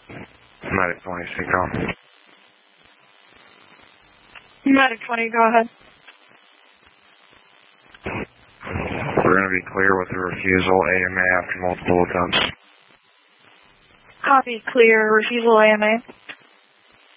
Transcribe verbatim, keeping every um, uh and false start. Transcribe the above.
Medic twenty, stay calm. Medic twenty, go ahead. We're going to be clear with the refusal A M A after multiple attempts. Copy, clear, refusal A M A.